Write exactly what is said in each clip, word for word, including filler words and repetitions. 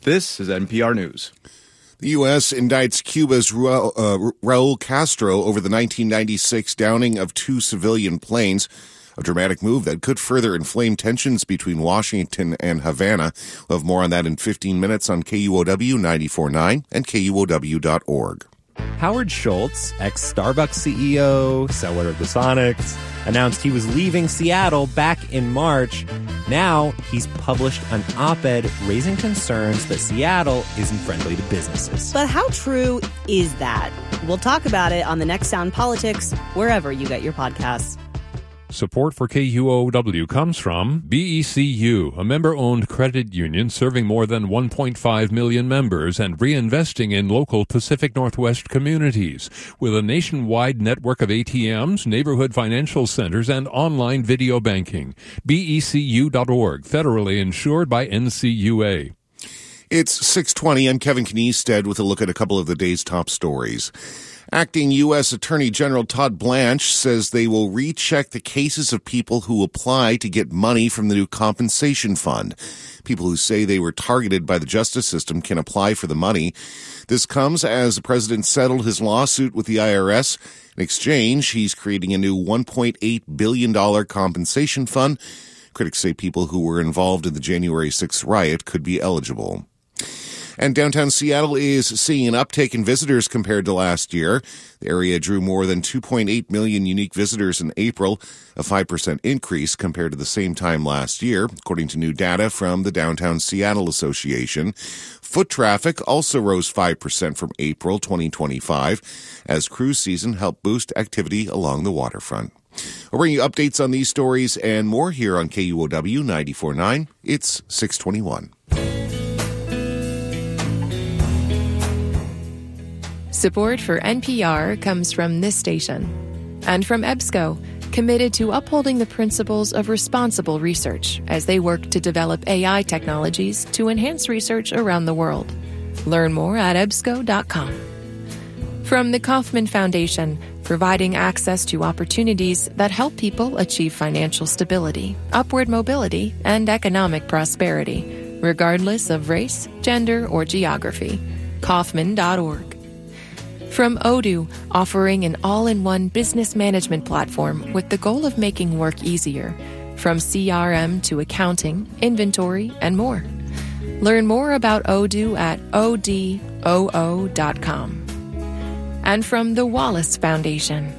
This is N P R News. The U S indicts Cuba's Raul, uh, Raul Castro over the nineteen ninety-six downing of two civilian planes, a dramatic move that could further inflame tensions between Washington and Havana. We'll have more on that in fifteen minutes on K U O W ninety-four point nine and K U O W dot org. Howard Schultz, ex-Starbucks C E O, seller of the Sonics, announced he was leaving Seattle back in March. Now he's published an op-ed raising concerns that Seattle isn't friendly to businesses. But how true is that? We'll talk about it on the next Sound Politics, wherever you get your podcasts. Support for K U O W comes from B E C U, a member-owned credit union serving more than one point five million members and reinvesting in local Pacific Northwest communities. With a nationwide network of A T Ms, neighborhood financial centers, and online video banking. B E C U dot org, federally insured by N C U A. It's six twenty. I'm Kevin Kniestead with a look at a couple of the day's top stories. Acting U S Attorney General Todd Blanche says they will recheck the cases of people who apply to get money from the new compensation fund. People who say they were targeted by the justice system can apply for the money. This comes as the president settled his lawsuit with the I R S. In exchange, he's creating a new one point eight billion dollars compensation fund. Critics say people who were involved in the January sixth riot could be eligible. And downtown Seattle is seeing an uptick in visitors compared to last year. The area drew more than two point eight million unique visitors in April, a five percent increase compared to the same time last year, according to new data from the Downtown Seattle Association. Foot traffic also rose five percent from April twenty twenty-five, as cruise season helped boost activity along the waterfront. I'll bring you updates on these stories and more here on K U O W ninety-four point nine. It's six twenty-one. Support for N P R comes from this station and from EBSCO, committed to upholding the principles of responsible research as they work to develop A I technologies to enhance research around the world. Learn more at E B S C O dot com. From the Kauffman Foundation, providing access to opportunities that help people achieve financial stability, upward mobility, and economic prosperity, regardless of race, gender, or geography. Kauffman dot org. From Odoo, offering an all-in-one business management platform with the goal of making work easier, from C R M to accounting, inventory, and more. Learn more about Odoo at O D O O dot com. And from the Wallace Foundation.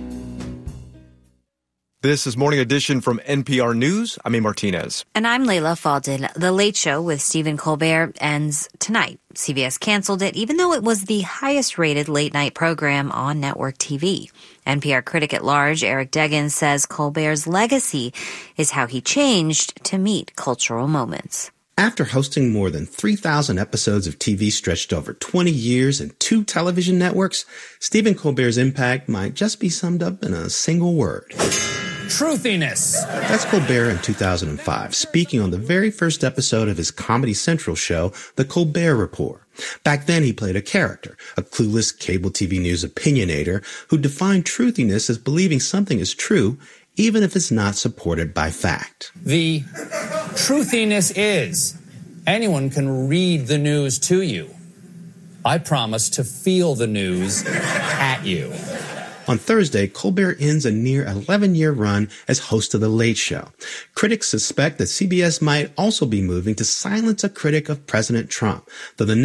This is Morning Edition from N P R News. I'm A. Martinez. And I'm Layla Faldin. The Late Show with Stephen Colbert ends tonight. C B S canceled it, even though it was the highest-rated late-night program on network T V. N P R critic at large Eric Deggans says Colbert's legacy is how he changed to meet cultural moments. After hosting more than three thousand episodes of T V stretched over twenty years and two television networks, Stephen Colbert's impact might just be summed up in a single word. Truthiness. That's Colbert in two thousand five, speaking on the very first episode of his Comedy Central show, The Colbert Report. Back then, he played a character, a clueless cable T V news opinionator who defined truthiness as believing something is true, even if it's not supported by fact. The truthiness is anyone can read the news to you. I promise to feel the news at you. On Thursday, Colbert ends a near eleven-year run as host of The Late Show. Critics suspect that C B S might also be moving to silence a critic of President Trump, though the